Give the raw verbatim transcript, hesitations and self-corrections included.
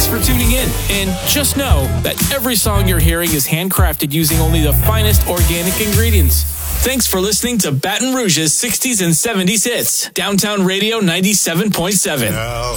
Thanks for tuning in. And just know that every song you're hearing is handcrafted using only the finest organic ingredients. Thanks for listening to Baton Rouge's sixties and seventies hits. Downtown Radio ninety-seven point seven.